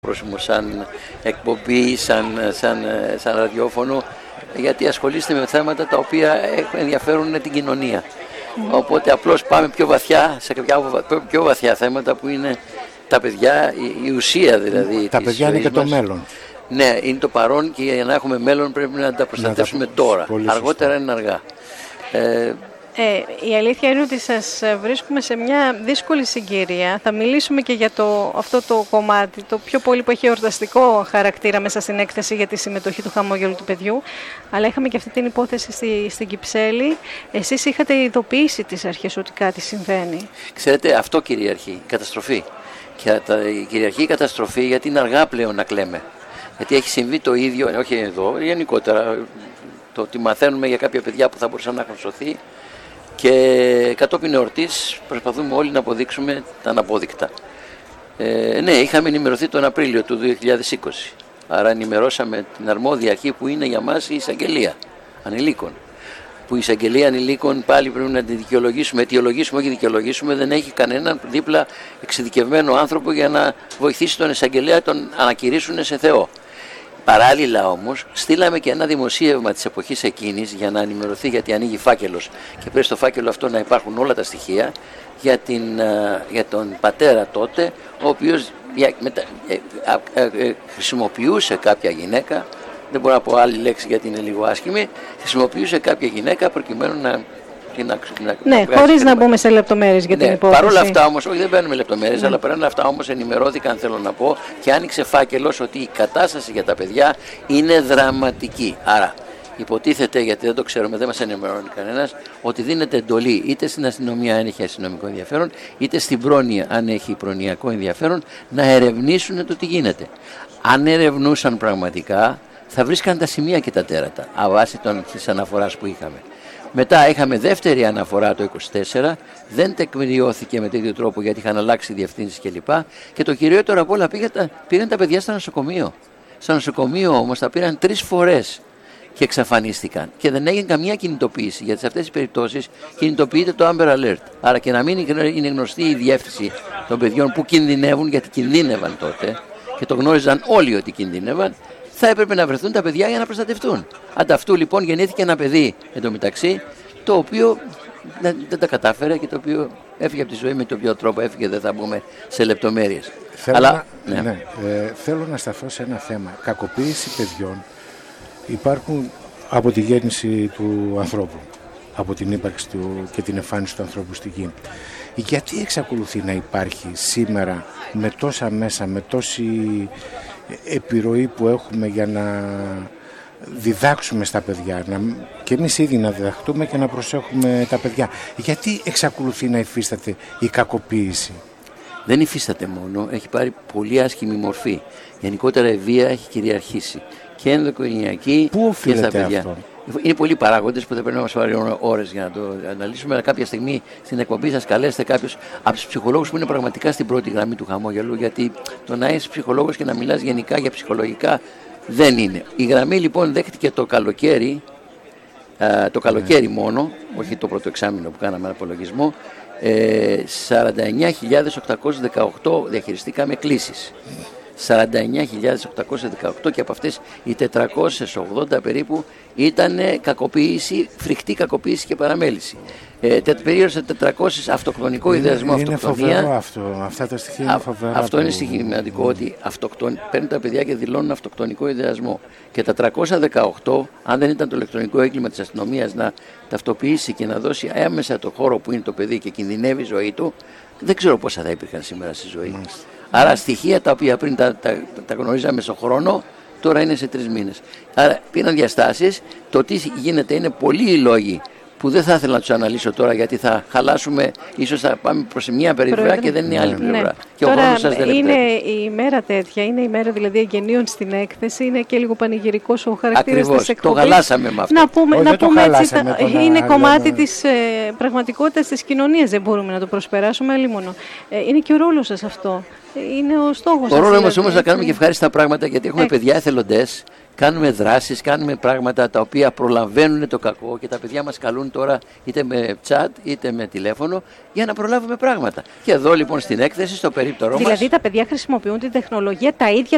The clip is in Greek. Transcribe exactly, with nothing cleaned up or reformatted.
πρόσημο, σαν εκπομπή, σαν, σαν, σαν ραδιόφωνο, γιατί ασχολείστε με θέματα τα οποία ενδιαφέρουν την κοινωνία. Mm. Οπότε απλώς πάμε πιο βαθιά, σε κάποια πιο βαθιά θέματα που είναι τα παιδιά, η, η ουσία δηλαδή. Τα παιδιά είναι και μας. Το μέλλον. Ναι, είναι το παρόν και για να έχουμε μέλλον πρέπει να τα προστατεύσουμε τα... τώρα. Αργότερα είναι αργά. Ε, Ε, η αλήθεια είναι ότι σας βρίσκουμε σε μια δύσκολη συγκυρία. Θα μιλήσουμε και για το, αυτό το κομμάτι, το πιο πολύ που έχει εορταστικό χαρακτήρα μέσα στην έκθεση για τη συμμετοχή του χαμόγελου του παιδιού. Αλλά είχαμε και αυτή την υπόθεση στη, στην Κυψέλη. Εσείς είχατε ειδοποιήσει τις αρχές ότι κάτι συμβαίνει. Ξέρετε, αυτό κυριαρχεί, η καταστροφή. Και τα, η κυριαρχεί η καταστροφή γιατί είναι αργά πλέον να κλαίμε. Γιατί έχει συμβεί το ίδιο, όχι εδώ, γενικότερα, το ότι μαθαίνουμε για κάποια παιδιά που θα μπορούσαν να έχουν σωθεί. Και κατόπιν εορτής προσπαθούμε όλοι να αποδείξουμε τα αναπόδεικτα. Ε, ναι, είχαμε ενημερωθεί τον Απρίλιο του δύο χιλιάδες είκοσι. Άρα ενημερώσαμε την αρμόδια αρχή που είναι για μας η εισαγγελία ανηλίκων. Που η εισαγγελία ανηλίκων πάλι πρέπει να τη δικαιολογήσουμε, αιτιολογήσουμε, όχι δικαιολογήσουμε, δεν έχει κανέναν δίπλα εξειδικευμένο άνθρωπο για να βοηθήσει τον εισαγγελέα, τον ανακηρύσουν σε Θεό. Παράλληλα όμως, στείλαμε και ένα δημοσίευμα της εποχής εκείνης για να ενημερωθεί, γιατί ανοίγει φάκελος και πρέπει στο φάκελο αυτό να υπάρχουν όλα τα στοιχεία για, την, για τον πατέρα τότε, ο οποίος για, μετα, ε, ε, ε, χρησιμοποιούσε κάποια γυναίκα, δεν μπορώ να πω άλλη λέξη γιατί είναι λίγο άσχημη, χρησιμοποιούσε κάποια γυναίκα προκειμένου να... Να, να, ναι, να χωρίς να μπούμε σε λεπτομέρειες για ναι, την υπόθεση. Παρ' όλα αυτά όμως, όχι δεν μπαίνουμε λεπτομέρειες, ναι. αλλά παρόλα αυτά όμως ενημερώθηκαν, θέλω να πω, και άνοιξε φάκελος ότι η κατάσταση για τα παιδιά είναι δραματική. Άρα, υποτίθεται, γιατί δεν το ξέρουμε, δεν μας ενημερώνει κανένας, ότι δίνεται εντολή είτε στην αστυνομία αν έχει αστυνομικό ενδιαφέρον, είτε στην πρόνοια αν έχει προνοιακό ενδιαφέρον, να ερευνήσουν το τι γίνεται. Αν ερευνούσαν πραγματικά, θα βρίσκαν τα σημεία και τα τέρατα, βάσει της αναφοράς που είχαμε. Μετά είχαμε δεύτερη αναφορά το είκοσι τέσσερα, δεν τεκμηριώθηκε με τέτοιο τρόπο γιατί είχαν αλλάξει διευθύνσεις κλπ. Και το κυριότερο από όλα πήγαν, πήγαν τα παιδιά στο νοσοκομείο. Στο νοσοκομείο όμως τα πήραν τρεις φορές και εξαφανίστηκαν. Και δεν έγινε καμία κινητοποίηση, γιατί σε αυτές τις περιπτώσεις κινητοποιείται το Amber Alert. Άρα και να μην είναι γνωστή η διεύθυνση των παιδιών που κινδυνεύουν, γιατί κινδύνευαν τότε και το γνώριζαν όλοι ότι κινδύνευαν, θα έπρεπε να βρεθούν τα παιδιά για να προστατευτούν. Ανταυτού λοιπόν γεννήθηκε ένα παιδί εντωμεταξύ, το οποίο δεν, δεν τα κατάφερε και το οποίο έφυγε από τη ζωή με τον ποιο τρόπο έφυγε, δεν θα μπούμε σε λεπτομέρειες. Θέλω, Αλλά, να, ναι. Ναι, ε, θέλω να σταθώ σε ένα θέμα. Κακοποίηση παιδιών υπάρχουν από τη γέννηση του ανθρώπου, από την ύπαρξη του και την εμφάνιση του ανθρώπου στη γη. Γιατί εξακολουθεί να υπάρχει σήμερα με τόσα μέσα, με τόση επιρροή που έχουμε για να διδάξουμε στα παιδιά, να, και εμείς ήδη να διδαχτούμε και να προσέχουμε τα παιδιά. Γιατί εξακολουθεί να υφίσταται η κακοποίηση? Δεν υφίσταται μόνο, έχει πάρει πολύ άσχημη μορφή. Γενικότερα η βία έχει κυριαρχήσει και ενδοοικογενειακή και στα παιδιά. Αυτό? Είναι πολλοί παράγοντες που θα πρέπει να μας πάρει ώρες για να το αναλύσουμε, αλλά κάποια στιγμή στην εκπομπή σας καλέσετε κάποιους από τους ψυχολόγους που είναι πραγματικά στην πρώτη γραμμή του χαμόγελου, γιατί το να είσαι ψυχολόγος και να μιλάς γενικά για ψυχολογικά δεν είναι. Η γραμμή λοιπόν δέχτηκε το καλοκαίρι, α, το καλοκαίρι μόνο, όχι το πρώτο εξάμηνο που κάναμε απολογισμό, ε, σαράντα εννιά χιλιάδες οκτακόσιες δεκαοκτώ διαχειριστήκαμε κλήσεις. σαράντα εννιά χιλιάδες οκτακόσιες δεκαοκτώ και από αυτές οι τετρακόσιες ογδόντα περίπου ήταν κακοποίηση, φρικτή κακοποίηση και παραμέληση. Ε, περίεργο τετρακόσιες αυτοκτονικό ιδεασμό, είναι αυτοκτονία. Είναι φοβερό αυτό, αυτά τα στοιχεία είναι φοβερά. Αυτό που... είναι σημαντικό, ότι αυτοκτον... παίρνουν τα παιδιά και δηλώνουν αυτοκτονικό ιδεασμό. Και τα τριακόσια δεκαοκτώ, αν δεν ήταν το ηλεκτρονικό έγκλημα της αστυνομίας να ταυτοποιήσει και να δώσει έμεσα το χώρο που είναι το παιδί και κινδυνεύει η ζωή του, δεν ξέρω πόσα θα υπήρχαν σήμερα στη ζωή. Μάλιστα. Άρα στοιχεία τα οποία πριν τα, τα, τα γνωρίζαμε στον χρόνο, τώρα είναι σε τρεις μήνες. Άρα πήραν διαστάσεις. Το τι γίνεται είναι πολλοί οι λόγοι που δεν θα ήθελα να τους αναλύσω τώρα, γιατί θα χαλάσουμε, ίσως θα πάμε προς μια πλευρά και δεν είναι η άλλη πλευρά. Ναι. Και τώρα, ο χρόνος σας δεν είναι επιτρέπει. η ημέρα τέτοια, είναι η μέρα δηλαδή εγγενείων στην έκθεση, είναι και λίγο πανηγυρικός ο χαρακτήρας της εκπομπής. Το χαλάσαμε με αυτό. Να πούμε, Ο, να πούμε έτσι, τα, το είναι να, κομμάτι να... της ε, πραγματικότητας της κοινωνίας, δεν μπορούμε να το προσπεράσουμε αλλήμωνο. Ε, είναι και ο ρόλος σας αυτό. Είναι ο στόχος σας. Ο ρόλος μας δηλαδή, όμως να κάνουμε και ευχάριστα πράγματα, γιατί έχουμε Έξι. παιδιά εθελοντές, κάνουμε δράσεις, κάνουμε πράγματα τα οποία προλαβαίνουν το κακό και τα παιδιά μας καλούν τώρα είτε με chat είτε με τηλέφωνο για να προλάβουμε πράγματα. Και εδώ λοιπόν στην έκθεση, στο περίπτερό μας. Δηλαδή τα παιδιά χρησιμοποιούν την τεχνολογία τα ίδια